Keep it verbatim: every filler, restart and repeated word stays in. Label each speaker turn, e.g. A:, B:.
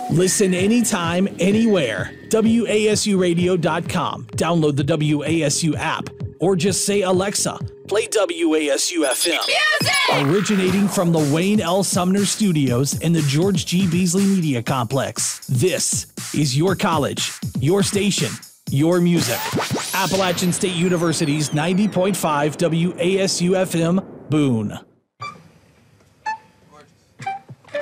A: Listen anytime, anywhere. W A S U radio dot com. Download the W A S U app or just say, Alexa, play W A S U F M. Music! Originating from the Wayne L. Sumner Studios in the George G. Beasley Media Complex. This is your college, your station, your music. Appalachian State University's ninety point five W A S U F M, Boone.